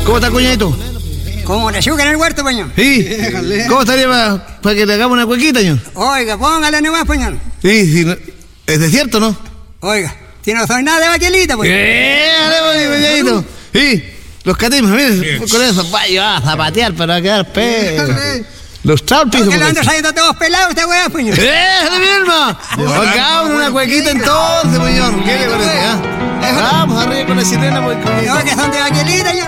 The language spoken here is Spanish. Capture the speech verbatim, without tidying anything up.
¿Cómo está, cuñadito? Como la yuca en el huerto, pañón. Sí. ¿Cómo estaría para pa que te hagamos una cuequita, ño? Oiga, póngale nomás, pañón. Sí, sí. No. ¿Es de cierto, no? Oiga, si no soy nada de baquelita, pues. ¡Eh! ¡Dale, cuñadito! Sí. Los catimas, miren, con eso, vaya a zapatear para quedar pe... Los trampis. Porque lo ando saliendo todos pelados esta weá, pañón. ¡Eh, de mi alma! Hagamos una cuequita entonces, pañón. ¿Qué le parece, ah? Vamos arriba con la sirena, pues. No, que son de baquelita,